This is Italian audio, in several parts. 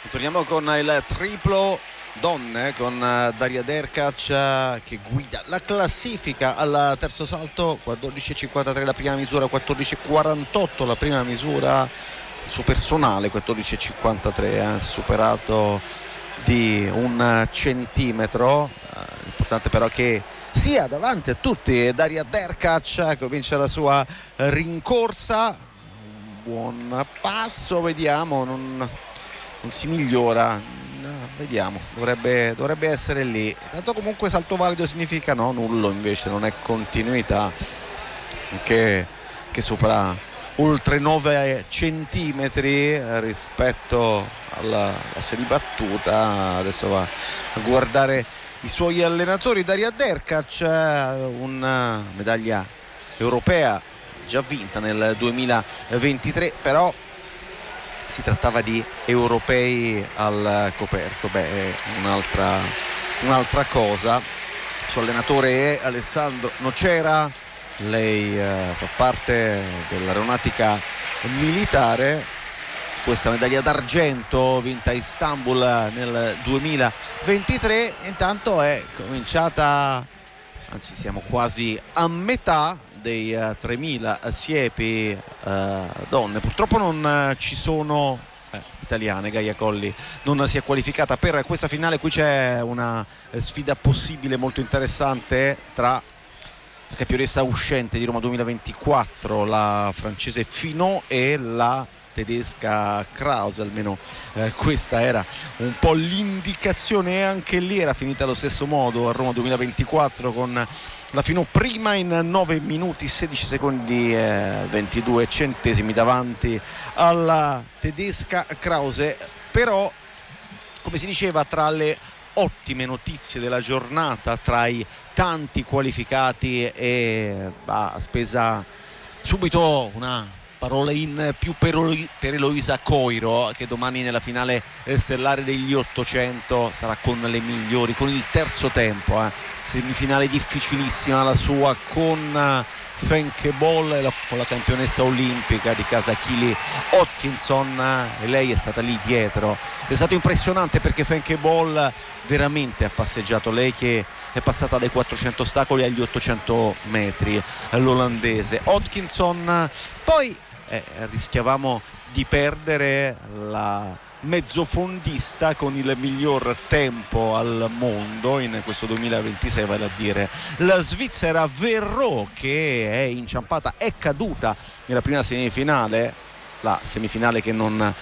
Torniamo con il triplo donne con Daria Derkac che guida la classifica al terzo salto, 14,53 la prima misura, 14,48 la prima misura, il suo personale 14,53, superato di un centimetro. L'importante però che sia davanti a tutti Daria Derkac che vince la sua rincorsa. Un buon passo, vediamo, non si migliora, vediamo, dovrebbe essere lì. Tanto comunque salto valido significa no, nullo invece, non è continuità, che supera oltre 9 centimetri rispetto alla serie battuta. Adesso va a guardare i suoi allenatori. Daria Derkac, una medaglia europea già vinta nel 2023, però si trattava di europei al coperto. È un'altra cosa. Il suo allenatore è Alessandro Nocera, lei fa parte dell'aeronautica militare. Questa medaglia d'argento vinta a Istanbul nel 2023. Intanto è cominciata, anzi siamo quasi a metà dei 3000 siepi donne. Purtroppo non ci sono italiane. Gaia Colli non si è qualificata per questa finale. Qui c'è una sfida possibile molto interessante tra la campionessa uscente di Roma 2024, la francese Finot, e la tedesca Krause. Almeno questa era un po' l'indicazione, e anche lì era finita allo stesso modo a Roma 2024, con la Finot prima in 9 minuti 16 secondi 22 centesimi davanti alla tedesca Krause. Però, come si diceva, tra le ottime notizie della giornata, tra i tanti qualificati, e spesa subito una parola in più per Eloisa Coiro, che domani nella finale stellare degli 800 sarà con le migliori, con il terzo tempo, semifinale difficilissima la sua con Fenke Bol, con la campionessa olimpica di casa Kili Hodgkinson, e lei è stata lì dietro. È stato impressionante perché Fenke Bol veramente ha passeggiato, lei che è passata dai 400 ostacoli agli 800 metri, l'olandese. Hodgkinson, poi rischiavamo di perdere la mezzofondista con il miglior tempo al mondo in questo 2026, vale a dire la svizzera Verreaux, che è inciampata, è caduta nella prima semifinale, la semifinale che non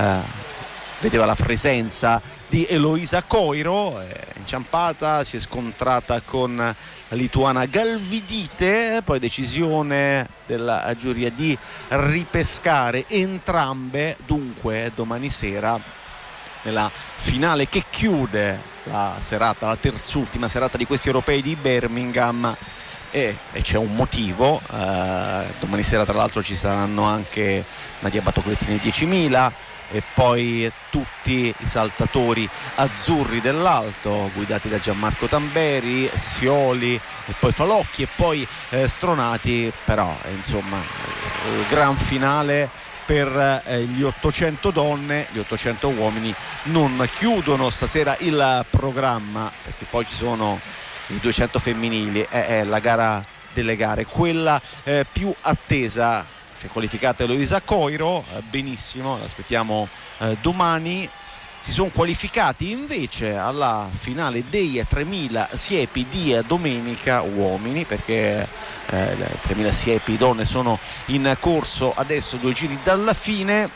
vedeva la presenza di Eloisa Coiro. È inciampata, si è scontrata con la lituana Galvidite, poi decisione della giuria di ripescare entrambe. Dunque domani sera, nella finale che chiude la serata, la terzultima serata di questi europei di Birmingham, e c'è un motivo. Domani sera tra l'altro ci saranno anche Nadia Battocletti nei 10.000 e poi tutti i saltatori azzurri dell'alto guidati da Gianmarco Tamberi, Scioli e poi Falocchi e poi Stronati. Però insomma, il gran finale per gli 800 donne. Gli 800 uomini non chiudono stasera il programma, perché poi ci sono i 200 femminili. È la gara delle gare, quella più attesa. Si è qualificata Eloisa Coiro, benissimo, l'aspettiamo domani. Si sono qualificati invece alla finale dei 3000 siepi di domenica uomini, perché le 3000 siepi donne sono in corso adesso, 2 giri dalla fine.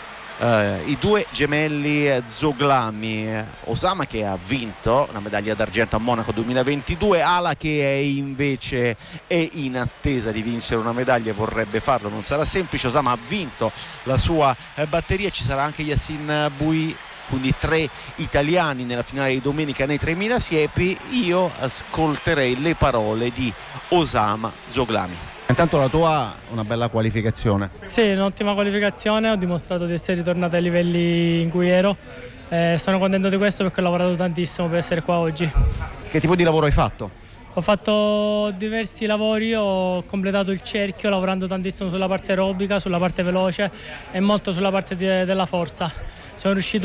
I due gemelli Zoglami, Osama che ha vinto una medaglia d'argento a Monaco 2022, Ala che invece è in attesa di vincere una medaglia e vorrebbe farlo, non sarà semplice. Osama ha vinto la sua batteria, ci sarà anche Yassin Bui, quindi 3 italiani nella finale di domenica nei 3000 siepi. Io ascolterei le parole di Osama Zoglami. Intanto la tua una bella qualificazione. Sì, un'ottima qualificazione, ho dimostrato di essere ritornato ai livelli in cui ero. Sono contento di questo perché ho lavorato tantissimo per essere qua oggi. Che tipo di lavoro hai fatto? Ho fatto diversi lavori, ho completato il cerchio lavorando tantissimo sulla parte aerobica, sulla parte veloce e molto sulla parte della forza. Sono riuscito